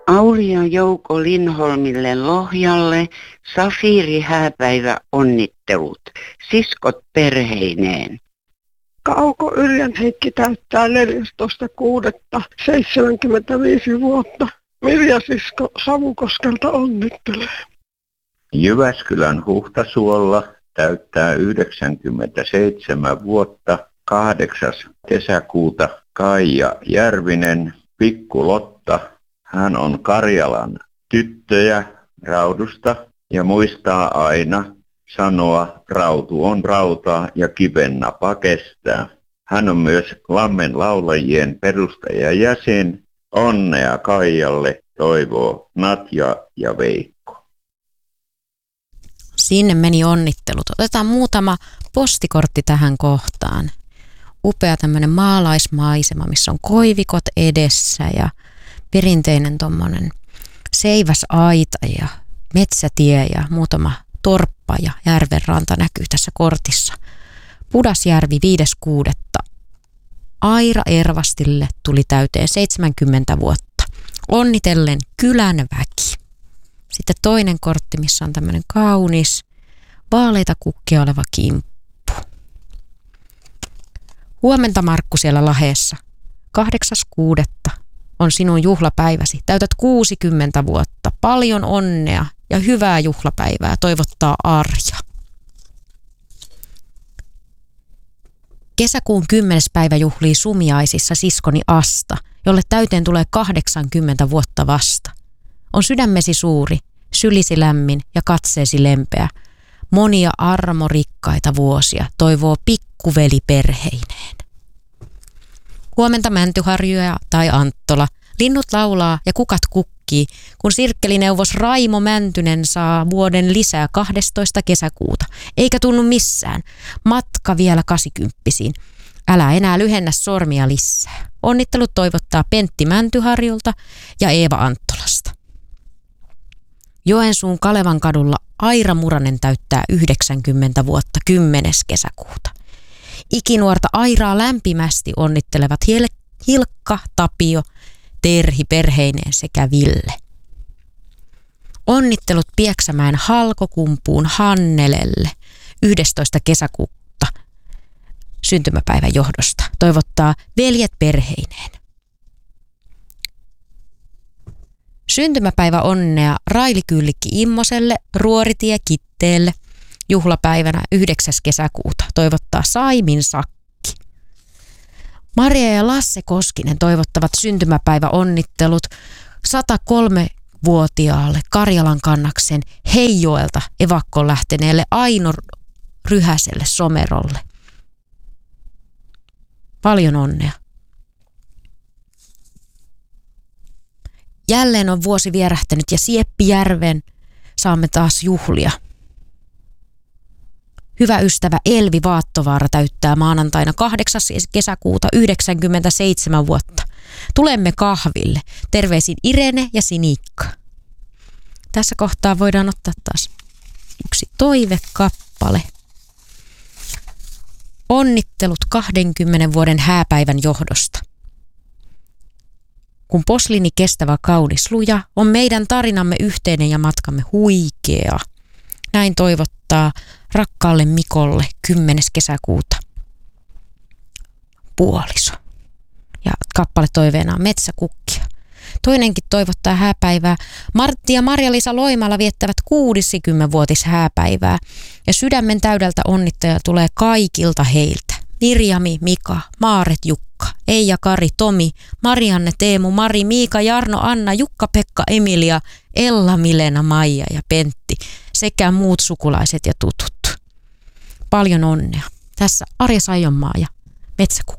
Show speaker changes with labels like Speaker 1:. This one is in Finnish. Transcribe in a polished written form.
Speaker 1: Auli ja Jouko Lindholmille Lohjalle Safiiri hääpäivä onnittelut. Siskot perheineen.
Speaker 2: Kauko Yrjän Heikki täyttää 14.6.75 vuotta. Mirja sisko Savukoskelta onnittelee.
Speaker 3: Jyväskylän Huhtasuolla täyttää 97 vuotta 8. kesäkuuta Kaija Järvinen, pikku Lotta. Hän on Karjalan tyttöjä Raudusta ja muistaa aina sanoa, rautu on rautaa ja kivennapa kestää. Hän on myös Lammen laulajien perustajajäsen. Onnea Kaijalle toivoo Natja ja Veikko.
Speaker 4: Sinne meni onnittelut. Otetaan muutama postikortti tähän kohtaan. Upea tämmöinen maalaismaisema, missä on koivikot edessä ja perinteinen tommonen seiväs aita ja metsätie ja muutama torppa ja järvenranta näkyy tässä kortissa. Pudasjärvi 5.6. Aira Ervastille tuli täyteen 70 vuotta. Onnitellen kylän väki. Sitten toinen kortti, missä on tämmöinen kaunis vaaleita kukkia oleva kimppu. Huomenta Markku siellä Laheessa. 8.6. on sinun juhlapäiväsi. Täytät 60 vuotta. Paljon onnea ja hyvää juhlapäivää toivottaa Arja. Kesäkuun 10. päivä juhlii Sumiaisissa siskoni Asta, jolle täyteen tulee 80 vuotta vasta. On sydämesi suuri, sylisi lämmin ja katseesi lempeä. Monia armorikkaita vuosia toivoo pikkuveli perheineen. Huomenta Mäntyharjuja tai Anttola. Linnut laulaa ja kukat kukkii, kun sirkkelineuvos Raimo Mäntynen saa vuoden lisää 12. kesäkuuta. Eikä tunnu missään. Matka vielä 80-siin. Älä enää lyhennä sormia lisää. Onnittelut toivottaa Pentti Mäntyharjulta ja Eeva Anttolasta. Joensuun Kalevan kadulla Aira Muranen täyttää 90 vuotta 10. kesäkuuta. Ikinuorta Airaa lämpimästi onnittelevat Hilkka, Tapio, Terhi perheineen sekä Ville. Onnittelut Pieksämäen Halkokumpuun Hannelelle 11. kesäkuuta syntymäpäivän johdosta. Toivottaa veljet perheineen. Syntymäpäivä onnea Raili-Kyllikki Immoselle, Ruoritie Kitteelle juhlapäivänä 9. kesäkuuta. Toivottaa Saimin Sakki. Maria ja Lasse Koskinen toivottavat syntymäpäiväonnittelut 103-vuotiaalle Karjalan kannaksen Heijoelta evakkoon lähteneelle Aino Ryhäselle Somerolle. Paljon onnea. Jälleen on vuosi vierähtänyt ja Sieppijärven saamme taas juhlia. Hyvä ystävä Elvi Vaattovaara täyttää maanantaina 8. kesäkuuta 97 vuotta. Tulemme kahville. Terveisin Irene ja Sinikka. Tässä kohtaa voidaan ottaa taas yksi toivekappale. Onnittelut 20 vuoden hääpäivän johdosta. Kun posliini kestävä kaunis luja, on meidän tarinamme yhteinen ja matkamme huikea. Näin toivottaa rakkaalle Mikolle 10. kesäkuuta puoliso. Ja kappale toiveena on Metsäkukkia. Toinenkin toivottaa hääpäivää. Martti ja Marja-Liisa Loimala viettävät 60-vuotis hääpäivää. Ja sydämen täydeltä onnittaja tulee kaikilta heiltä. Mirjami, Mika, Maaret, Jukka, Eija, Kari, Tomi, Marianne, Teemu, Mari, Miika, Jarno, Anna, Jukka, Pekka, Emilia, Ella, Milena, Maija ja Pentti sekä muut sukulaiset ja tutut. Paljon onnea. Tässä Arja Saijonmaa ja Metsäkukkia.